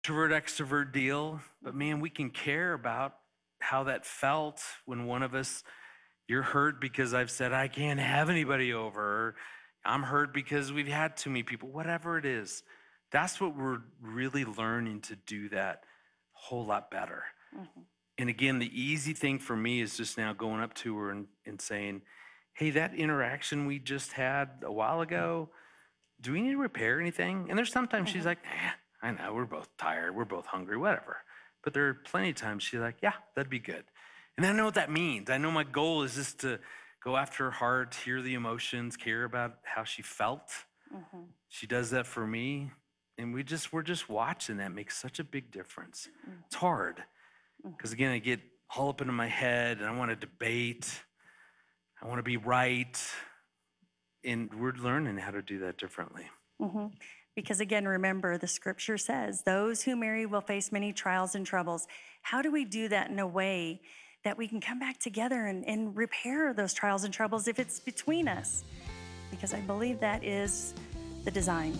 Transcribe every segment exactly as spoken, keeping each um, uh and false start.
introvert extrovert deal, but man, we can care about how that felt when one of us, you're hurt because I've said I can't have anybody over, or I'm hurt because we've had too many people, whatever it is. That's what we're really learning to do that a whole lot better. Mm-hmm. And again, the easy thing for me is just now going up to her and, and saying, hey, that interaction we just had a while ago, do we need to repair anything? And there's sometimes mm-hmm. she's like, eh, I know, we're both tired, we're both hungry, whatever. But there are plenty of times she's like, yeah, that'd be good. And I know what that means. I know my goal is just to go after her heart, hear the emotions, care about how she felt. Mm-hmm. She does that for me. And we just, we're just watching that make such a big difference. Mm-hmm. It's hard. Because again, I get all up into my head and I want to debate. I want to be right. And we're learning how to do that differently. Mm-hmm. Because again, remember, the scripture says, those who marry will face many trials and troubles. How do we do that in a way that we can come back together and, and repair those trials and troubles if it's between us? Because I believe that is the design.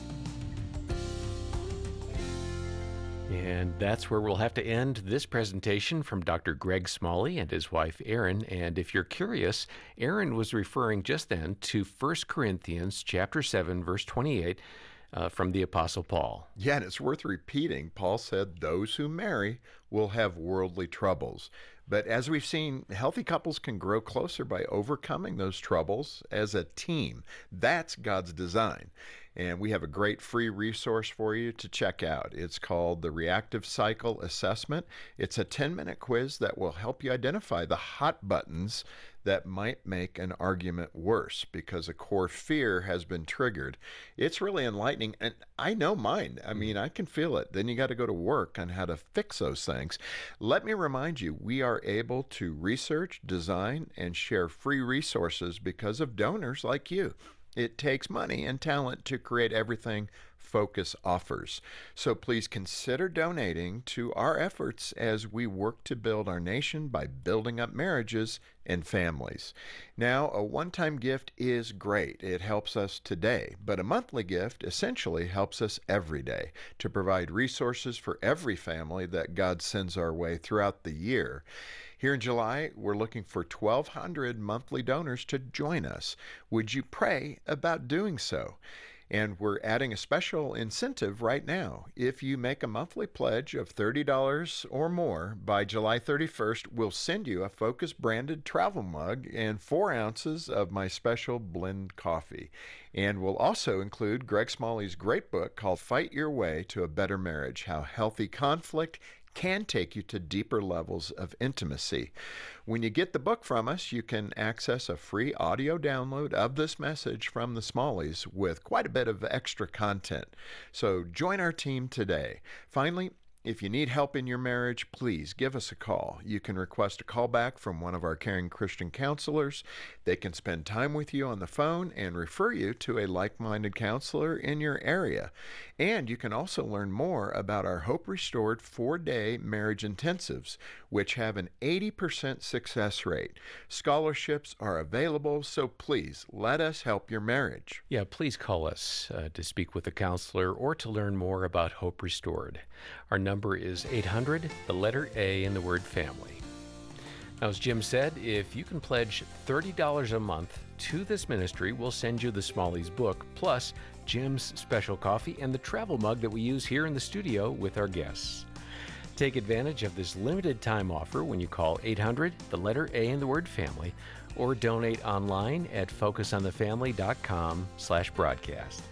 And that's where we'll have to end this presentation from Doctor Greg Smalley and his wife, Erin. And if you're curious, Erin was referring just then to First Corinthians chapter seven, verse twenty-eight, uh, from the Apostle Paul. Yeah, and it's worth repeating. Paul said, those who marry will have worldly troubles. But as we've seen, healthy couples can grow closer by overcoming those troubles as a team. That's God's design. And we have a great free resource for you to check out. It's called the Reactive Cycle Assessment. It's a ten-minute quiz that will help you identify the hot buttons that might make an argument worse because a core fear has been triggered. It's really enlightening, and I know mine. I mean, I can feel it. Then you got to go to work on how to fix those things. Let me remind you, we are able to research, design, and share free resources because of donors like you. It takes money and talent to create everything Focus offers. So please consider donating to our efforts as we work to build our nation by building up marriages and families. Now, a one-time gift is great. It helps us today, but a monthly gift essentially helps us every day to provide resources for every family that God sends our way throughout the year. Here in July, we're looking for twelve hundred monthly donors to join us. Would you pray about doing so? And we're adding a special incentive right now. If you make a monthly pledge of thirty dollars or more by July thirty-first, we'll send you a Focus branded travel mug and four ounces of my special blend coffee. And we'll also include Greg Smalley's great book called Fight Your Way to a Better Marriage: How Healthy Conflict can take you to deeper levels of intimacy. When you get the book from us, you can access a free audio download of this message from the Smalleys with quite a bit of extra content. So join our team today. Finally, if you need help in your marriage, please give us a call. You can request a call back from one of our caring Christian counselors. They can spend time with you on the phone and refer you to a like-minded counselor in your area. And you can also learn more about our Hope Restored four-day marriage intensives, which have an eighty percent success rate. Scholarships are available, so please let us help your marriage. Yeah, please call us uh, to speak with a counselor or to learn more about Hope Restored. Our number is eight hundred, the letter A in the word family. Now, as Jim said, if you can pledge thirty dollars a month to this ministry, we'll send you the Smalleys book, plus Jim's special coffee and the travel mug that we use here in the studio with our guests. Take advantage of this limited time offer when you call eight hundred, the letter A in the word family, or donate online at focusonthefamily.com slash broadcast.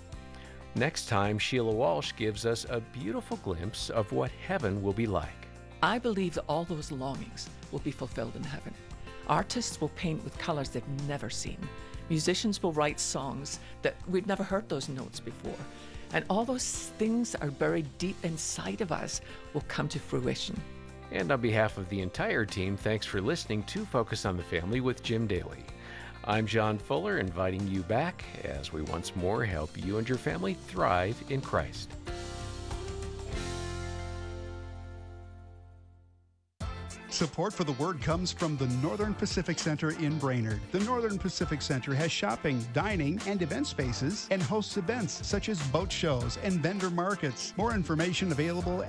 Next time, Sheila Walsh gives us a beautiful glimpse of what heaven will be like. I believe that all those longings will be fulfilled in heaven. Artists will paint with colors they've never seen. Musicians will write songs that we've never heard those notes before. And all those things that are buried deep inside of us will come to fruition. And on behalf of the entire team, thanks for listening to Focus on the Family with Jim Daly. I'm John Fuller, inviting you back as we once more help you and your family thrive in Christ. Support for the Word comes from the Northern Pacific Center in Brainerd. The Northern Pacific Center has shopping, dining, and event spaces and hosts events such as boat shows and vendor markets. More information available